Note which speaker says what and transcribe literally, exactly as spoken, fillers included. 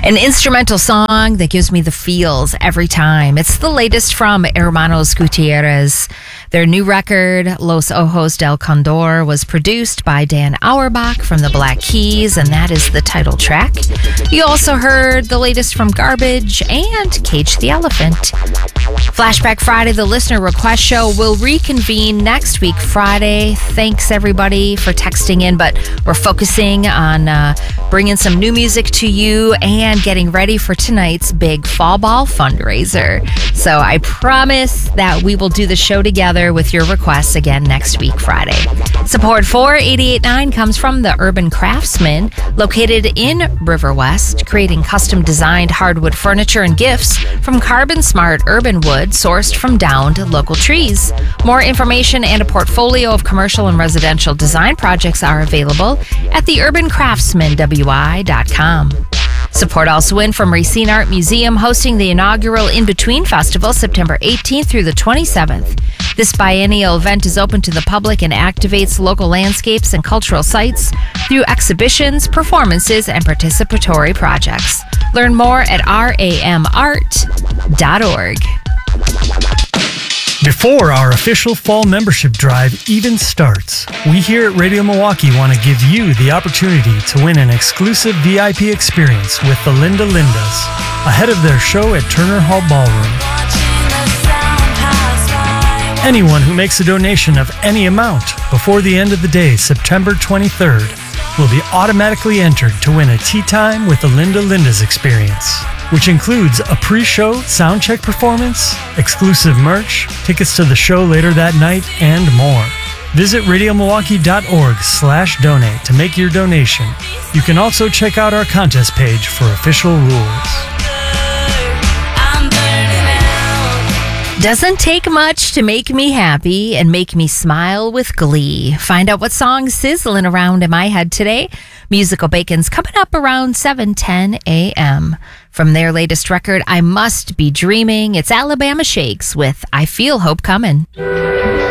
Speaker 1: An instrumental song that gives me the feels every time. It's the latest from Hermanos Gutierrez. Their new record, Los Ojos del Condor, was produced by Dan Auerbach from the Black Keys, and that is the title track. You also heard the latest from Garbage and Cage the Elephant. Flashback Friday, the listener request show, will reconvene next week, Friday. Thanks, everybody, for texting in, but we're focusing on uh, bringing some new music to you and getting ready for tonight's big Fall Ball fundraiser. So I promise that we will do the show together with your requests again next week, Friday. Support for eighty-eight point nine comes from the Urban Craftsman, located in River West, creating custom-designed hardwood furniture and gifts from carbon-smart urban wood sourced from downed local trees. More information and a portfolio of commercial and residential design projects are available at the urban craftsman w i dot com. Support also in from Racine Art Museum, hosting the inaugural In-Between Festival September eighteenth through the twenty-seventh. This biennial event is open to the public and activates local landscapes and cultural sites through exhibitions, performances, and participatory projects. Learn more at r a m art dot org.
Speaker 2: Before our official fall membership drive even starts, we here at Radio Milwaukee want to give you the opportunity to win an exclusive V I P experience with the Linda Lindas ahead of their show at Turner Hall Ballroom. Anyone who makes a donation of any amount before the end of the day, September twenty-third, will be automatically entered to win a Tea Time with the Linda Lindas experience, which includes a pre-show soundcheck performance, exclusive merch, tickets to the show later that night, and more. Visit radiomilwaukee.org slash donate to make your donation. You can also check out our contest page for official rules.
Speaker 1: Doesn't take much to make me happy and make me smile with glee. Find out what songs sizzling around in my head today. Musical Bacon's coming up around seven ten a.m. From their latest record, I Must Be Dreaming, it's Alabama Shakes with I Feel Hope Comin'.